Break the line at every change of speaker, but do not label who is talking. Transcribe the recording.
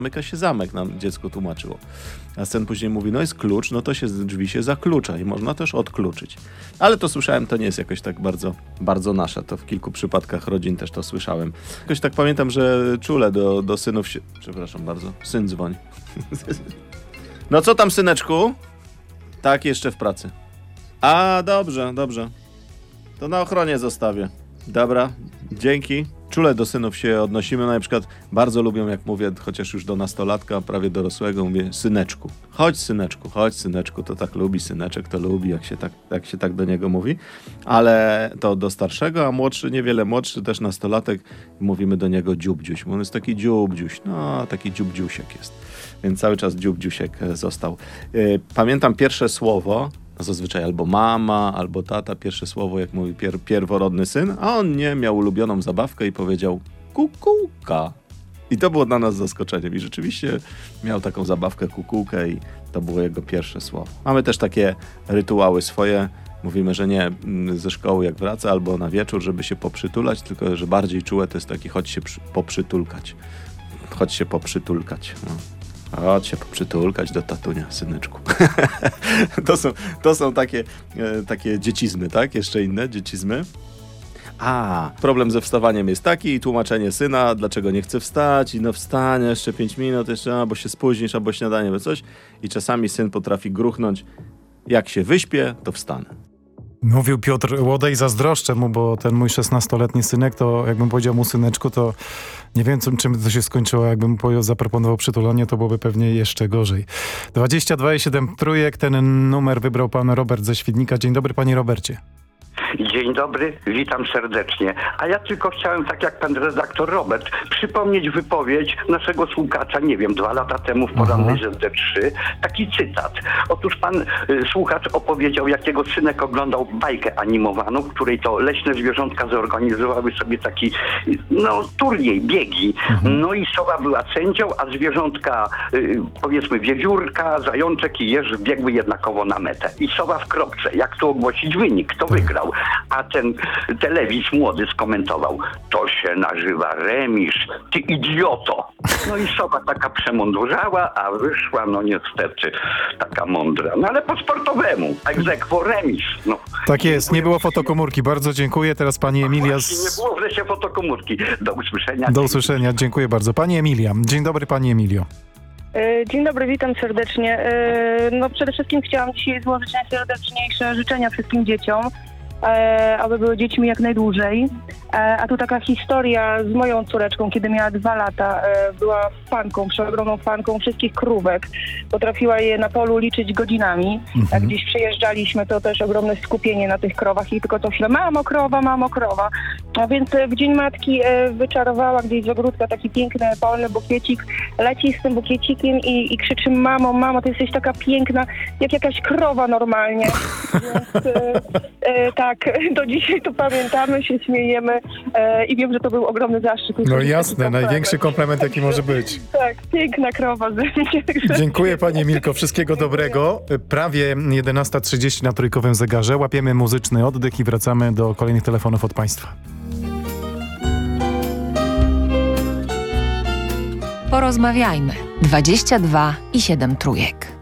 zamyka się zamek, nam dziecko tłumaczyło. A syn później mówi, no jest klucz, no to drzwi się zaklucza i można też odkluczyć. Ale to słyszałem, to nie jest jakoś tak bardzo, bardzo nasze. To w kilku przypadkach rodzin też to słyszałem. Jakoś tak pamiętam, że czule do synów się... Przepraszam bardzo, syn dzwoni. No co tam, syneczku? Tak, jeszcze w pracy. A, dobrze. To na ochronie zostawię. Dobra, dzięki. Czule do synów się odnosimy, no na przykład bardzo lubią, jak mówię, chociaż już do nastolatka, prawie dorosłego, mówię, syneczku. Chodź syneczku, to tak lubi, syneczek to lubi, jak się tak do niego mówi. Ale to do starszego, a młodszy, niewiele młodszy, też nastolatek, mówimy do niego dziubdziuś. Bo on jest taki dziubdziuś, no taki dziubdziusiek jest. Więc cały czas dziubdziusiek został. Pamiętam pierwsze słowo, zazwyczaj albo mama, albo tata, pierwsze słowo, jak mówi pierworodny syn, a on nie miał ulubioną zabawkę i powiedział kukułka. I to było dla nas zaskoczeniem. I rzeczywiście miał taką zabawkę kukułkę i to było jego pierwsze słowo. Mamy też takie rytuały swoje. Mówimy, że nie ze szkoły jak wraca albo na wieczór, żeby się poprzytulać, tylko że bardziej czułe to jest taki chodź się poprzytulkać. Chodź się poprzytulkać. No. Chodź się poprzytulkać do tatunia, syneczku. To są takie dziecizmy, tak? Jeszcze inne dziecizmy. Problem ze wstawaniem jest taki i tłumaczenie syna, dlaczego nie chce wstać i no wstanie jeszcze 5 minut, jeszcze albo się spóźnisz, albo śniadanie, albo coś. I czasami syn potrafi gruchnąć, jak się wyśpię, to wstanę.
Mówił Piotr Łodej, zazdroszczę mu, bo ten mój 16-letni synek, to jakbym powiedział mu syneczku, to nie wiem, czym to się skończyło. Jakbym zaproponował przytulanie, to byłoby pewnie jeszcze gorzej. 22,7 trójek, ten numer wybrał pan Robert ze Świdnika. Dzień dobry, panie Robercie.
Dzień dobry, witam serdecznie. A ja tylko chciałem, tak jak pan redaktor Robert, przypomnieć wypowiedź naszego słuchacza, nie wiem, 2 lata temu w porannej ZD3, taki cytat. Otóż pan słuchacz opowiedział, jakiego synek oglądał bajkę animowaną, w której to leśne zwierzątka zorganizowały sobie taki, turniej, biegi. No i sowa była sędzią, a zwierzątka, powiedzmy wiewiórka, zajączek i jeż biegły jednakowo na metę. I sowa w kropce. Jak tu ogłosić wynik? Kto wygrał? A ten telewizz młody skomentował, to się nazywa remis, ty idioto. No i sowa taka przemądrzała, a wyszła, niestety, taka mądra. No ale po sportowemu, ex aequo remis. No.
Tak jest, nie było fotokomórki. Bardzo dziękuję. Teraz pani Emilia
Nie było wreszcie fotokomórki. Do usłyszenia.
Do usłyszenia, dziękuję bardzo. Pani Emilia. Dzień dobry, pani Emilio.
Dzień dobry, witam serdecznie. Przede wszystkim chciałam dzisiaj złożyć najserdeczniejsze życzenia wszystkim dzieciom, aby były dziećmi jak najdłużej. A tu taka historia z moją córeczką, kiedy miała 2 lata. Była fanką, przeogromną fanką wszystkich krówek. Potrafiła je na polu liczyć godzinami. Jak gdzieś przyjeżdżaliśmy, to też ogromne skupienie na tych krowach i tylko to źle, mamo krowa. A więc w Dzień Matki wyczarowała gdzieś z ogródka taki piękny, polny bukiecik. Leci z tym bukiecikiem i krzyczy, mamo, ty jesteś taka piękna, jak jakaś krowa normalnie. Więc tak, do dzisiaj to pamiętamy, się śmiejemy i wiem, że to był ogromny zaszczyt.
No jasne, największy komplement, jaki może być.
Tak, piękna krowa ze mnie.
Dziękuję pani Emilko, wszystkiego dobrego. Prawie 11:30 na trójkowym zegarze. Łapiemy muzyczny oddech i wracamy do kolejnych telefonów od państwa.
Porozmawiajmy. 22,7 trójek.